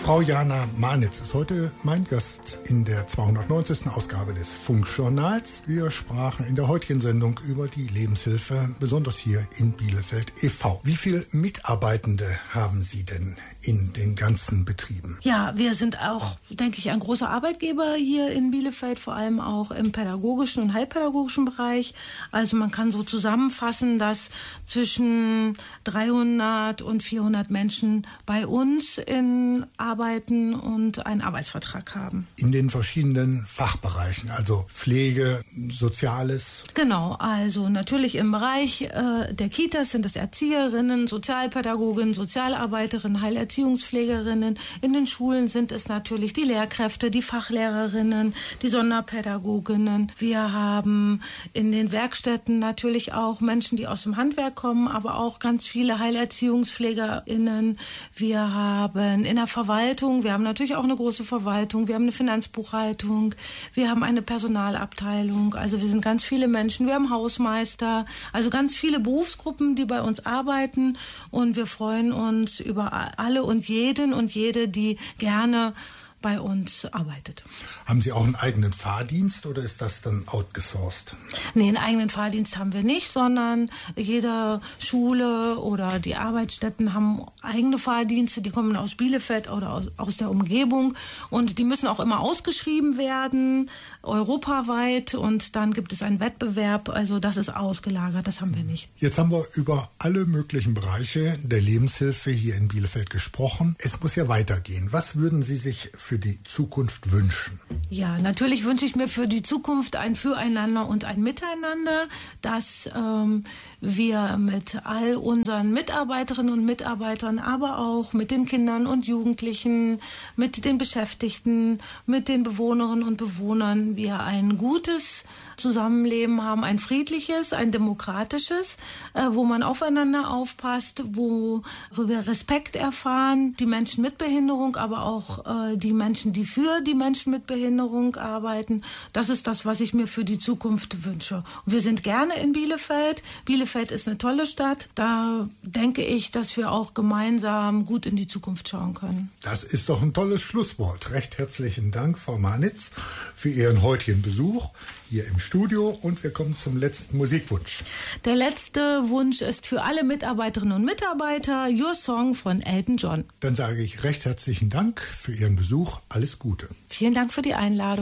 Frau Jana Manitz ist heute mein Gast in der 290. Ausgabe des Funkjournals. Wir sprachen in der heutigen Sendung über die Lebenshilfe, besonders hier in Bielefeld e.V. Wie viele Mitarbeitende haben Sie denn in den ganzen Betrieben? Ja, wir sind auch, denke ich, ein großer Arbeitgeber hier in Bielefeld, vor allem auch im pädagogischen und heilpädagogischen Bereich. Also man kann so zusammenfassen, dass zwischen 300 und 400 Menschen bei uns arbeiten und einen Arbeitsvertrag haben. In den verschiedenen Fachbereichen, also Pflege, Soziales? Genau, also natürlich im Bereich der Kitas sind es Erzieherinnen, Sozialpädagoginnen, Sozialarbeiterinnen, Heilerziehungspflegerinnen. In den Schulen sind es natürlich die Lehrkräfte, die Fachlehrerinnen, die Sonderpädagoginnen. Wir haben in den Werkstätten natürlich auch Menschen, die aus dem Handwerk kommen, aber auch ganz viele HeilerziehungspflegerInnen. Wir haben in der Verwaltung, wir haben natürlich auch eine große Verwaltung, wir haben eine Finanzbuchhaltung, wir haben eine Personalabteilung, also wir sind ganz viele Menschen, wir haben Hausmeister, also ganz viele Berufsgruppen, die bei uns arbeiten, und wir freuen uns über alle und jeden und jede, die gerne bei uns arbeitet. Haben Sie auch einen eigenen Fahrdienst oder ist das dann outgesourced? Nee, einen eigenen Fahrdienst haben wir nicht, sondern jede Schule oder die Arbeitsstätten haben eigene Fahrdienste, die kommen aus Bielefeld oder aus der Umgebung, und die müssen auch immer ausgeschrieben werden, europaweit, und dann gibt es einen Wettbewerb, also das ist ausgelagert, das haben wir nicht. Jetzt haben wir über alle möglichen Bereiche der Lebenshilfe hier in Bielefeld gesprochen. Es muss ja weitergehen. Was würden Sie sich für die Zukunft wünschen? Ja, natürlich wünsche ich mir für die Zukunft ein Füreinander und ein Miteinander, dass wir mit all unseren Mitarbeiterinnen und Mitarbeitern, aber auch mit den Kindern und Jugendlichen, mit den Beschäftigten, mit den Bewohnerinnen und Bewohnern, wir ein gutes Zusammenleben haben, ein friedliches, ein demokratisches, wo man aufeinander aufpasst, wo wir Respekt erfahren, die Menschen mit Behinderung, aber auch die Menschen, die für die Menschen mit Behinderung arbeiten. Das ist das, was ich mir für die Zukunft wünsche. Und wir sind gerne in Bielefeld. Bielefeld ist eine tolle Stadt. Da denke ich, dass wir auch gemeinsam gut in die Zukunft schauen können. Das ist doch ein tolles Schlusswort. Recht herzlichen Dank, Frau Manitz, für Ihren heutigen Besuch hier im Studio, und wir kommen zum letzten Musikwunsch. Der letzte Wunsch ist für alle Mitarbeiterinnen und Mitarbeiter Your Song von Elton John. Dann sage ich recht herzlichen Dank für Ihren Besuch. Alles Gute. Vielen Dank für die Einladung.